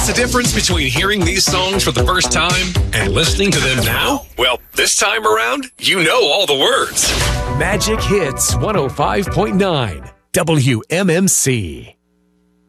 What's the difference between hearing these songs for the first time and listening to them now? Well, this time around, you know all the words. Magic Hits 105.9 WMMC.